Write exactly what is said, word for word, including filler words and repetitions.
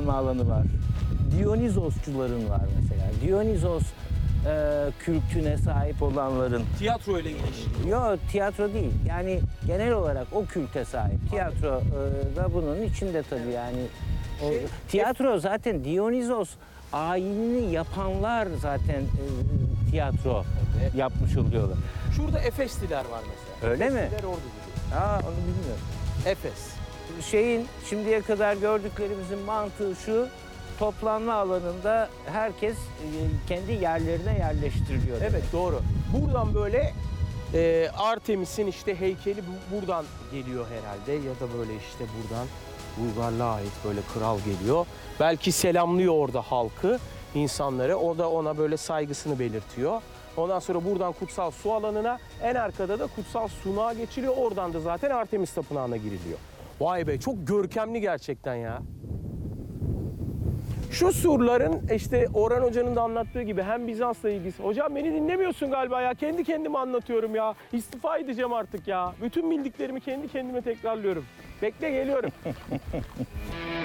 toplanma alanı var. Dionizosçuların var mesela. Dionizos e, kültüne sahip olanların. Tiyatro ile ilişkili. Yok, tiyatro değil. Yani genel olarak o külte sahip. Tiyatro e, da bunun içinde tabii yani. O, Şey, tiyatro zaten Dionizos ayinini yapanlar zaten e, tiyatro Evet. yapmış oluyorlar. Şurada Efesliler var mesela. Öyle mi? Efesliler orada duruyor. Aa, onu bilmiyorum. Efes. Şeyin şimdiye kadar gördüklerimizin mantığı şu: toplanma alanında herkes e, kendi yerlerine yerleştiriliyor. Evet, doğru. Buradan böyle e, Artemis'in işte heykeli bu- buradan geliyor herhalde ya da böyle işte buradan Bulgarlığa ait böyle kral geliyor. Belki selamlıyor orada halkı, insanları. O da ona böyle saygısını belirtiyor. Ondan sonra buradan kutsal su alanına, en arkada da kutsal sunağa geçiliyor. Oradan da zaten Artemis Tapınağı'na giriliyor. Vay be, çok görkemli gerçekten ya. Şu surların işte Orhan Hoca'nın da anlattığı gibi hem Bizans'la ilgisi. Hocam beni dinlemiyorsun galiba ya. Kendi kendime anlatıyorum ya. İstifa edeceğim artık ya. Bütün bildiklerimi kendi kendime tekrarlıyorum. Bekle, geliyorum.